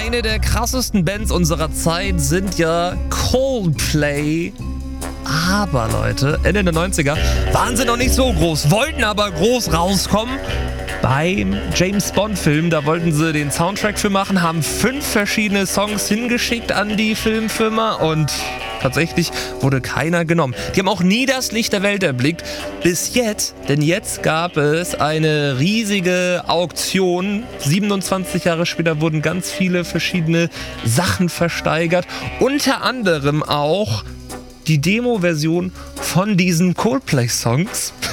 eine der krassesten Bands unserer Zeit sind ja Coldplay. Aber Leute, Ende der 90er waren sie noch nicht so groß, wollten aber groß rauskommen. Beim James Bond-Film, da wollten sie den Soundtrack für machen, haben 5 verschiedene Songs hingeschickt an die Filmfirma und tatsächlich wurde keiner genommen. Die haben auch nie das Licht der Welt erblickt, bis jetzt, denn jetzt gab es eine riesige Auktion. 27 Jahre später wurden ganz viele verschiedene Sachen versteigert, unter anderem auch die Demo-Version von diesen Coldplay-Songs.